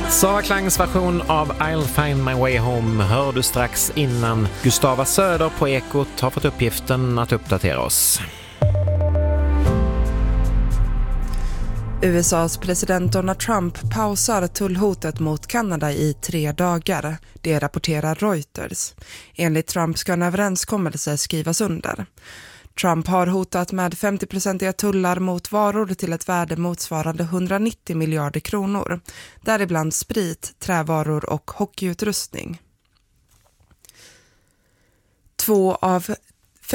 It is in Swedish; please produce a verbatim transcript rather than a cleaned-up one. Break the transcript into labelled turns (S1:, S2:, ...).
S1: Sara Klangs version av I'll find my way home hör du strax innan Gustava Söder på Ekot har fått uppgiften att uppdatera oss.
S2: U S A:s president Donald Trump pausar tullhotet mot Kanada i tre dagar. Det rapporterar Reuters. Enligt Trump ska en överenskommelse skrivas under. Trump har hotat med femtio-procentiga tullar mot varor till ett värde motsvarande hundranittio miljarder kronor. Däribland sprit, trävaror och hockeyutrustning. Två av